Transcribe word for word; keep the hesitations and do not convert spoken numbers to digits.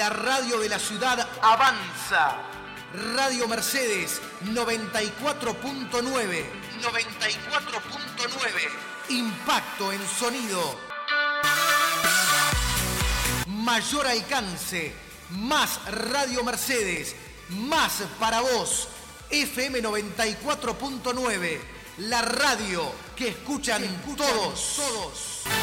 La radio de la ciudad avanza. Radio Mercedes noventa y cuatro punto nueve. noventa y cuatro punto nueve. Impacto en sonido. Mayor alcance. Más Radio Mercedes. Más para vos. F M noventa y cuatro punto nueve. La radio que escuchan, que escuchan todos. todos.